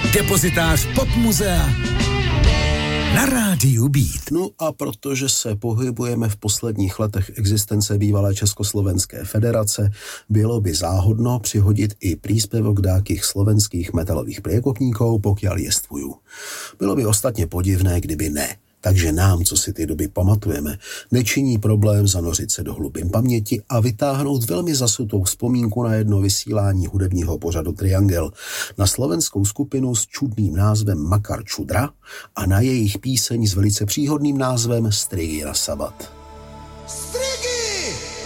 Depozitář Pop muzea na rádiu Beat. No a protože se pohybujeme v posledních letech existence bývalé Československé federace, bylo by záhodno přihodit i príspevok dákých slovenských metalových priekopníkov, pokiaľ jestvujú. Bylo by ostatně podivné, kdyby ne. Takže nám, co si ty doby pamatujeme, nečiní problém zanořit se do hlubin paměti a vytáhnout velmi zasutou vzpomínku na jedno vysílání hudebního pořadu Triangel, na slovenskou skupinu s čudným názvem Makar Čudra a na jejich píseň s velice příhodným názvem Strigira Sabat.